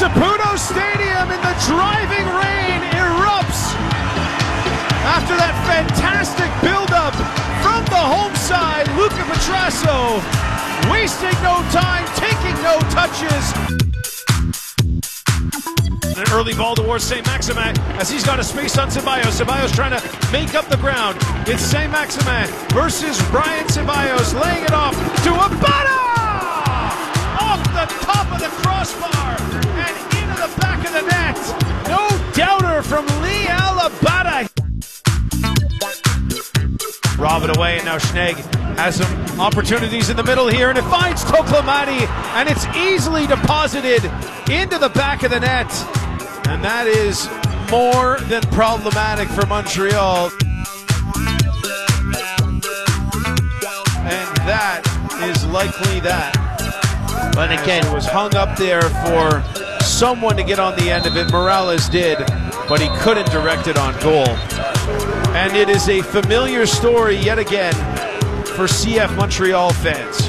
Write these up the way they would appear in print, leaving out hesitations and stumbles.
Saputo Stadium in the driving rain erupts after that fantastic build-up from the home side. Luca Petrasso wasting no time, taking no touches. An early ball towards Saint-Maximin as he's got a space on Ceballos. Ceballos trying to make up the ground. It's Saint-Maximin versus Brian Ceballos, laying it off to Abada! Off the top of the crossbar and into the back of the net. No doubter from Liel Abada. Rob it away, and now Schnegg has some opportunities in the middle here, and it finds Toklamati, and it's easily deposited into the back of the net. And that is more than problematic for Montreal. And that is likely that. But again, it was hung up there for someone to get on the end of it. Morales did, but he couldn't direct it on goal. And it is a familiar story yet again for CF Montreal fans.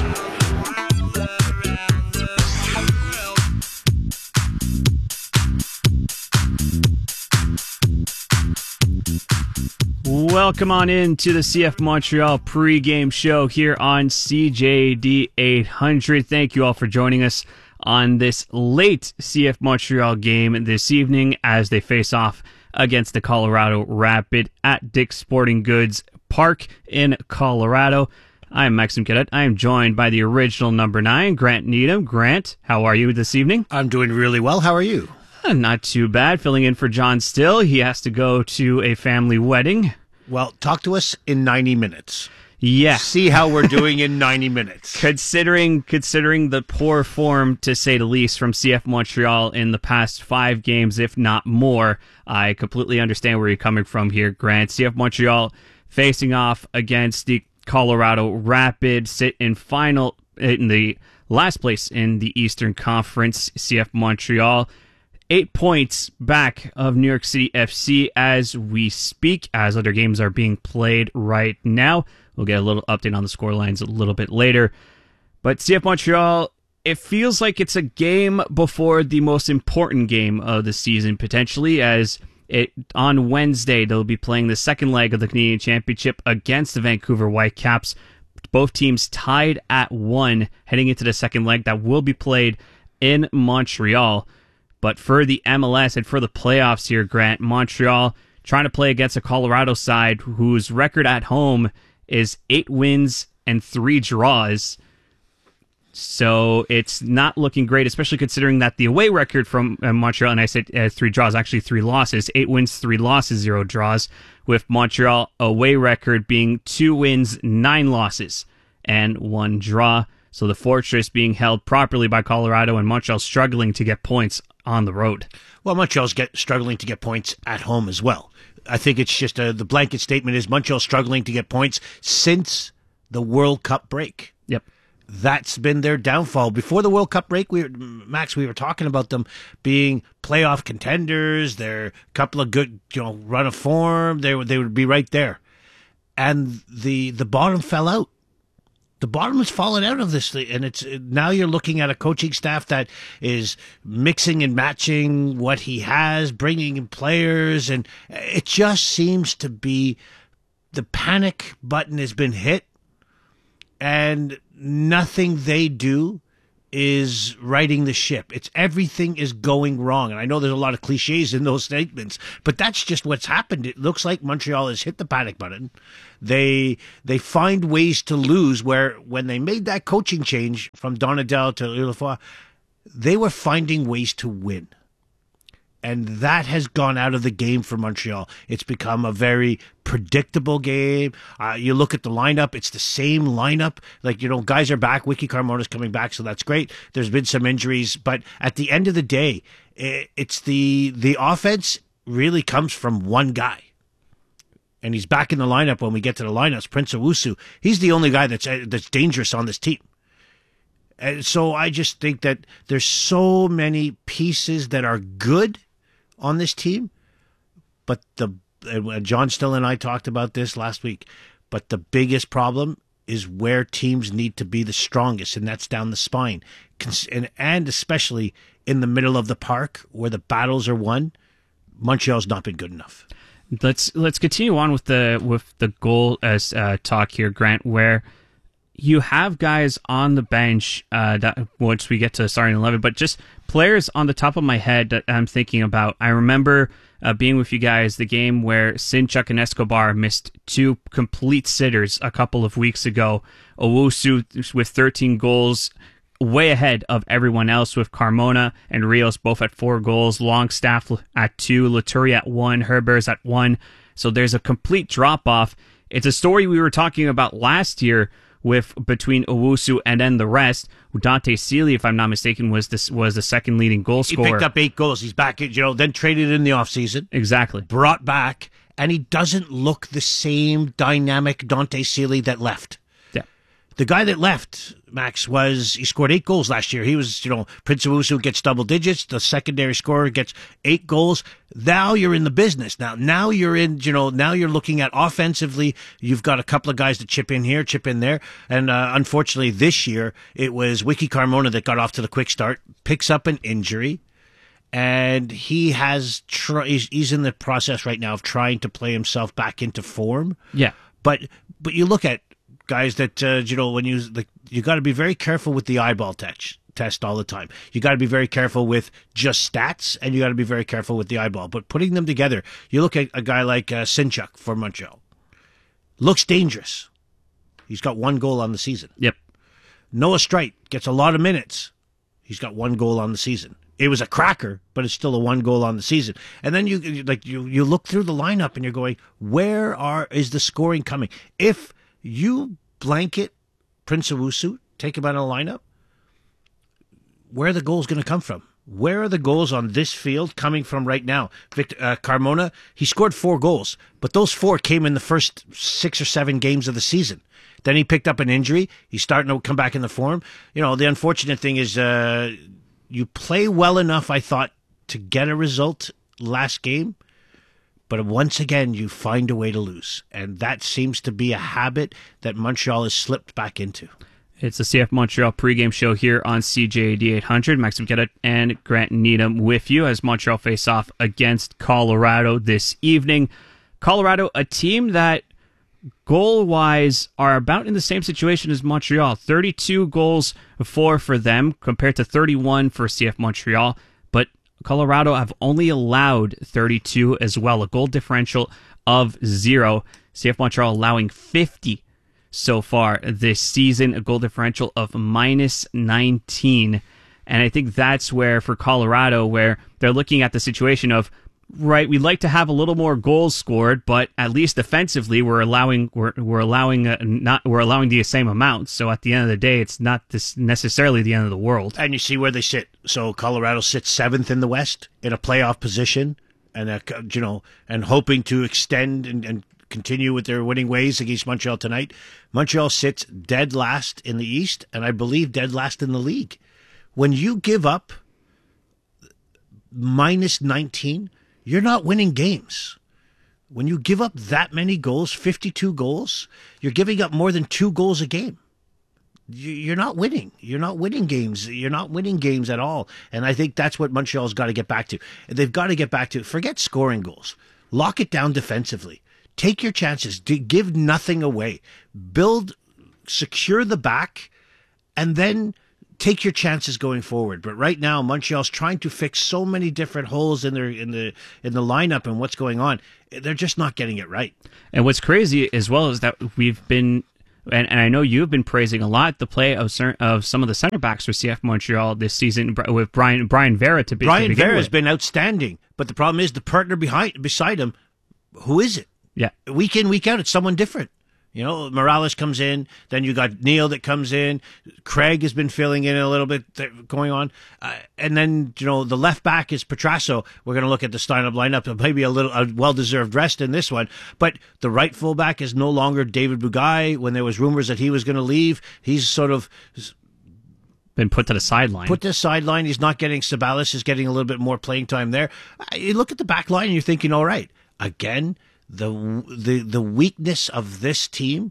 Welcome on in to the CF Montreal pregame show here on CJD 800. Thank you all for joining us on this late CF Montreal game this evening as they face off against the Colorado Rapid at Dick's Sporting Goods Park in Colorado. I am Maxim Cadet. I am joined by the original number 9, Grant Needham. Grant, how are you this evening? I'm doing really well. How are you? Not too bad. Filling in for John Still. He has to go to a family wedding. Well, talk to us in 90 minutes. Yeah. See how we're doing in 90 minutes. Considering the poor form, to say the least, from CF Montreal in the past 5 games, if not more, I completely understand where you're coming from here, Grant. CF Montreal facing off against the Colorado Rapids, sit in the last place in the Eastern Conference. CF Montreal 8 points back of New York City FC as we speak, as other games are being played right now. We'll get a little update on the scorelines a little bit later. But CF Montreal, it feels like it's a game before the most important game of the season, potentially, as on Wednesday they'll be playing the second leg of the Canadian Championship against the Vancouver Whitecaps. Both teams tied at 1 heading into the second leg that will be played in Montreal. But for the MLS and for the playoffs here, Grant, Montreal trying to play against a Colorado side whose record at home is 8 wins and 3 draws. So it's not looking great, especially considering that the away record from Montreal, and I said 3 draws, actually 3 losses, 8 wins, 3 losses, 0 draws, with Montreal away record being 2 wins, 9 losses, and 1 draw. So the fortress being held properly by Colorado, and Montreal struggling to get points on the road. Well, Montreal's struggling to get points at home as well. I think it's just the blanket statement is Montreal struggling to get points since the World Cup break. Yep. That's been their downfall. Before the World Cup break, we were talking about them being playoff contenders. They're a couple of good, run of form. They would be right there. And the bottom fell out. The bottom has fallen out of this, and now you're looking at a coaching staff that is mixing and matching what he has, bringing in players, and it just seems to be the panic button has been hit, and nothing they do is righting the ship. Everything is going wrong. And I know there's a lot of cliches in those statements, but that's just what's happened. It looks like Montreal has hit the panic button. They find ways to lose, where when they made that coaching change from Donadel to Ulafoy, they were finding ways to win. And that has gone out of the game for Montreal. It's become a very predictable game. You look at the lineup, it's the same lineup. Guys are back. Wiki Carmona's coming back, so that's great. There's been some injuries, but at the end of the day, it's the offense really comes from one guy. And he's back in the lineup when we get to the lineups. Prince Owusu, he's the only guy that's dangerous on this team. And so I just think that there's so many pieces that are good on this team, but John Still and I talked about this last week, but the biggest problem is where teams need to be the strongest, and that's down the spine. And especially in the middle of the park where the battles are won, Montreal's not been good enough. Let's continue on with the goal as talk here, Grant, where you have guys on the bench that once we get to starting 11, but just players on the top of my head that I'm thinking about. I remember being with you guys the game where Sinchuk and Escobar missed 2 complete sitters a couple of weeks ago. Owusu with 13 goals, way ahead of everyone else, with Carmona and Rios both at 4 goals, Longstaff at 2, Laturia at 1, Herbers at 1. So there's a complete drop-off. It's a story we were talking about last year with between Owusu and then the rest. Dante Sealy, if I'm not mistaken, was the second leading goal scorer. He picked up 8 goals. He's back, then traded in the offseason. Exactly. Brought back, and he doesn't look the same dynamic Dante Sealy that left. Yeah. The guy that left, Max, he scored 8 goals last year. He was, Prince Owusu gets double digits. The secondary scorer gets 8 goals. Now you're in the business. Now you're in, now you're looking at offensively. You've got a couple of guys to chip in here, chip in there. And unfortunately this year, it was Wiki Carmona that got off to the quick start, picks up an injury. And he he's in the process right now of trying to play himself back into form. Yeah. But you look at guys that, when you got to be very careful with the eyeball test all the time. You got to be very careful with just stats, and you got to be very careful with the eyeball. But putting them together, you look at a guy like Sinchuk for Montreal. Looks dangerous. He's got 1 goal on the season. Yep. Noah Streit gets a lot of minutes. He's got 1 goal on the season. It was a cracker, but it's still a 1 goal on the season. And then you look through the lineup and you're going, is the scoring coming? If you blanket Prince Owusu, take him out of the lineup, where are the goals going to come from? Where are the goals on this field coming from right now? Carmona, he scored 4 goals, but those 4 came in the first 6 or 7 games of the season. Then he picked up an injury. He's starting to come back in the form. The unfortunate thing is you play well enough, I thought, to get a result last game. But once again, you find a way to lose. And that seems to be a habit that Montreal has slipped back into. It's the CF Montreal pregame show here on CJAD 800. Max McKenna and Grant Needham with you as Montreal face off against Colorado this evening. Colorado, a team that goal-wise are about in the same situation as Montreal. 32 goals for them compared to 31 for CF Montreal. But Colorado have only allowed 32 as well, a goal differential of 0. CF Montreal allowing 50 so far this season, a goal differential of -19. And I think that's where, for Colorado, where they're looking at the situation of, right, we'd like to have a little more goals scored, but at least defensively we're allowing the same amount. So at the end of the day, it's not necessarily the end of the world. And you see where they sit. So Colorado sits 7th in the West in a playoff position, and and hoping to extend and continue with their winning ways against Montreal tonight. Montreal sits dead last in the East, and I believe dead last in the league. When you give up -19, you're not winning games. When you give up that many goals, 52 goals, you're giving up more than 2 goals a game. You're not winning. You're not winning games. You're not winning games at all. And I think that's what Montreal's got to get back to. They've got to get back to, forget scoring goals. Lock it down defensively. Take your chances. Give nothing away. Secure the back, and then take your chances going forward. But right now, Montreal's trying to fix so many different holes in the lineup and what's going on. They're just not getting it right. And what's crazy as well is that we've been, and I know you've been praising a lot the play of some of the center backs for CF Montreal this season with Brian Vera to be. Brian Vera has been outstanding, but the problem is the partner beside him. Who is it? Yeah, week in, week out, it's someone different. Morales comes in, then you got Neil that comes in. Craig has been filling in a little bit going on. And then, the left back is Petrasso. We're going to look at the line-up lineup. Maybe a well-deserved rest in this one. But the right fullback is no longer David Bugai. When there was rumors that he was going to leave, he's sort of been put to the sideline. He's not getting, Sabalas is getting a little bit more playing time there. You look at the back line and you're thinking, all right, again, the weakness of this team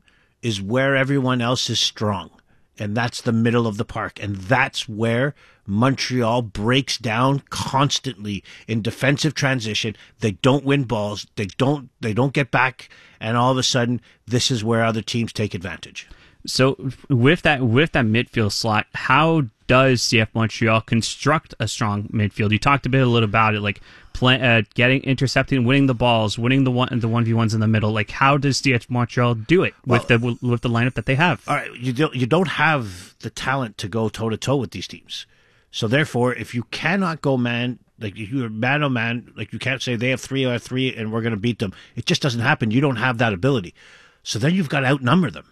is where everyone else is strong. And that's the middle of the park. And that's where Montreal breaks down constantly in defensive transition. They don't win balls. They don't get back. And all of a sudden, this is where other teams take advantage. So with that midfield slot, how does CF Montreal construct a strong midfield? You talked a little about it, like intercepting, winning the balls, winning the 1v1s in the middle. Like, how does CF Montreal do it with the lineup that they have? All right, you don't have the talent to go toe to toe with these teams. So therefore, if you cannot go man, like if you're man on man, like you can't say they have 3 out of 3 and we're going to beat them. It just doesn't happen. You don't have that ability. So then you've got to outnumber them.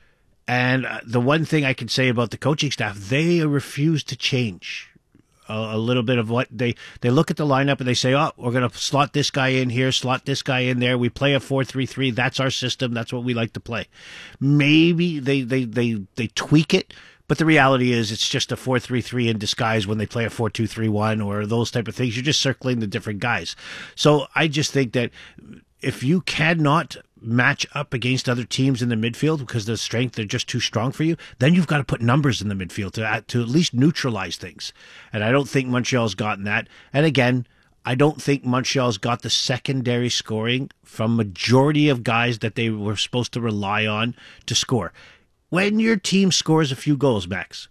And the one thing I can say about the coaching staff, they refuse to change a little bit of what they look at the lineup and they say, oh, we're going to slot this guy in here, slot this guy in there. We play a 4-3-3. That's our system. That's what we like to play. Maybe they tweak it, but the reality is it's just a 4-3-3 in disguise when they play a 4-2-3-1 or those type of things. You're just circling the different guys. So I just think that if you cannot match up against other teams in the midfield because the strength, they're just too strong for you, then you've got to put numbers in the midfield to at least neutralize things. And I don't think Montreal's gotten that. And again, I don't think Montreal's got the secondary scoring from majority of guys that they were supposed to rely on to score. When your team scores a few goals, Max,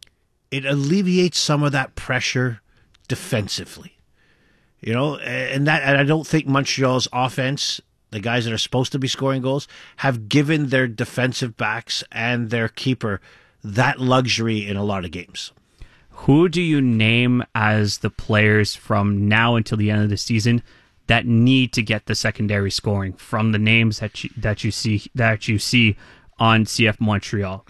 it alleviates some of that pressure defensively. You know, and I don't think Montreal's offense, the guys that are supposed to be scoring goals, have given their defensive backs and their keeper that luxury in a lot of games. Who do you name as the players from now until the end of the season that need to get the secondary scoring from the names that you see on CF Montreal?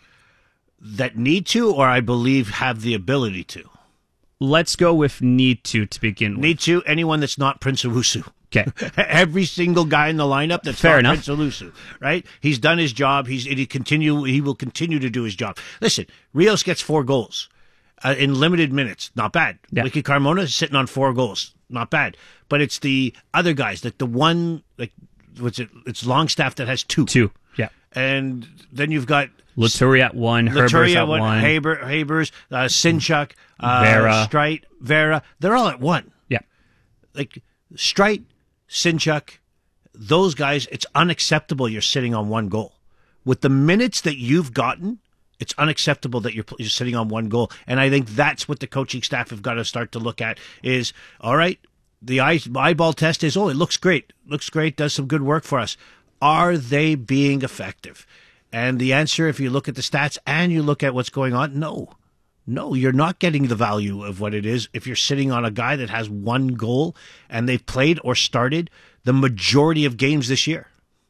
That need to, or I believe have the ability to? Let's go with need to begin with. Need to, anyone that's not Prince Owusu. Okay. Every single guy in the lineup that's Fair not enough. Prince Owusu, right? He's done his job. He will continue to do his job. Listen, Rios gets 4 goals in limited minutes. Not bad. Yeah. Ricky Carmona is sitting on 4 goals. Not bad. But it's the other guys, like the one, like what's it? It's Longstaff that has 2. 2. Yeah. And then you've got Latour at 1, Herbers at 1. Habers, Sinchuk, Vera. Streit, Vera. They're all at 1. Yeah. Like Streit, Sinchuk, those guys, it's unacceptable you're sitting on 1 goal. With the minutes that you've gotten, it's unacceptable that you're sitting on 1 goal. And I think that's what the coaching staff have got to start to look at is, all right, the eyeball test is, it looks great. Looks great, does some good work for us. Are they being effective? And the answer, if you look at the stats and you look at what's going on, no. No, you're not getting the value of what it is if you're sitting on a guy that has 1 goal and they've played or started the majority of games this year.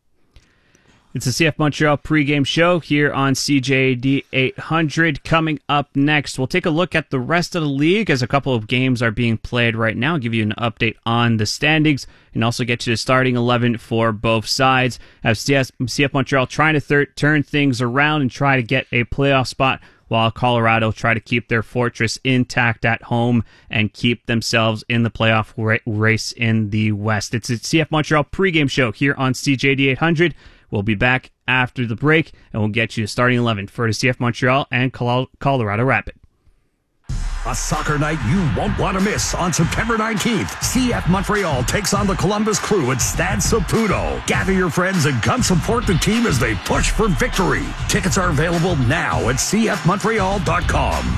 It's the CF Montreal pregame show here on CJD 800. Coming up next, we'll take a look at the rest of the league as a couple of games are being played right now. I'll give you an update on the standings and also get you the starting 11 for both sides. As CF Montreal trying to turn things around and try to get a playoff spot, while Colorado try to keep their fortress intact at home and keep themselves in the playoff race in the West. It's a CF Montreal pregame show here on CJD 800. We'll be back after the break, and we'll get you a starting 11 for the CF Montreal and Colorado Rapid. A soccer night you won't want to miss on September 19th. CF Montreal takes on the Columbus Crew at Stade Saputo. Gather your friends and come support the team as they push for victory. Tickets are available now at cfmontreal.com.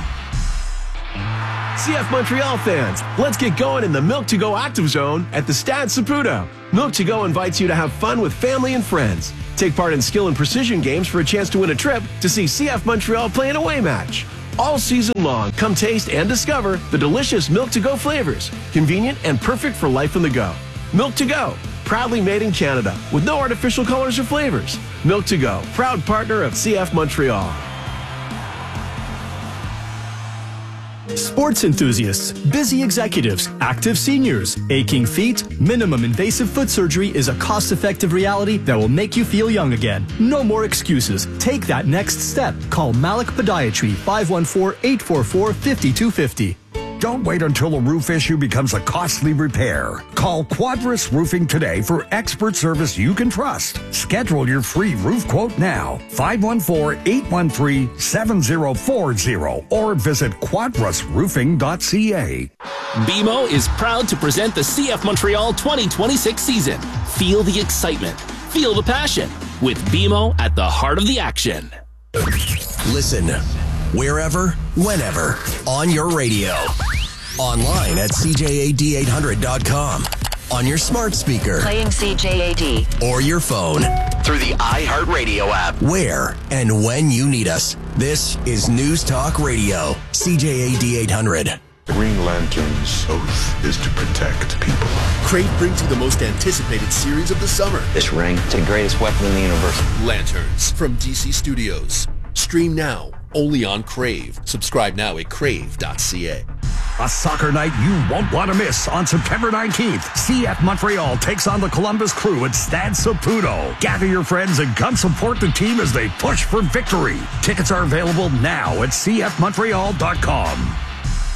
CF Montreal fans, let's get going in the Milk to Go Active Zone at the Stade Saputo. Milk to Go invites you to have fun with family and friends. Take part in skill and precision games for a chance to win a trip to see CF Montreal play an away match. All season long, come taste and discover the delicious Milk to Go flavors, convenient and perfect for life on the go. Milk to Go, proudly made in Canada with no artificial colors or flavors. Milk to Go, proud partner of CF Montreal. Sports enthusiasts, busy executives, active seniors, aching feet, minimum invasive foot surgery is a cost-effective reality that will make you feel young again. No more excuses. Take that next step. Call Malik Podiatry 514-844-5250. Don't wait until a roof issue becomes a costly repair. Call Quadrus Roofing today for expert service you can trust. Schedule your free roof quote now. 514-813-7040 or visit quadrusroofing.ca. BMO is proud to present the CF Montreal 2026 season. Feel the excitement. Feel the passion. With BMO at the heart of the action. Listen wherever, whenever, on your radio. Online at CJAD800.com. On your smart speaker. Playing CJAD. Or your phone. Through the iHeartRadio app. Where and when you need us. This is News Talk Radio. CJAD 800. Green Lantern's oath is to protect people. Crave brings you the most anticipated series of the summer. This ring, it's the greatest weapon in the universe. Lanterns from DC Studios. Stream now, only on Crave. Subscribe now at crave.ca. A soccer night you won't want to miss on September 19th. CF Montreal takes on the Columbus Crew at Stade Saputo. Gather your friends and come support the team as they push for victory. Tickets are available now at cfmontreal.com.